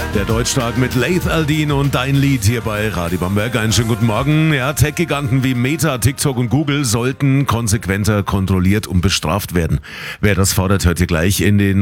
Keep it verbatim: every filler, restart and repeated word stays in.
Der Deutschtag mit Laith Al-Din und dein Lied hier bei Radio Bamberg. Einen schönen guten Morgen. Ja, Tech-Giganten wie Meta, TikTok und Google sollten konsequenter kontrolliert und bestraft werden. Wer das fordert, hört ihr gleich in den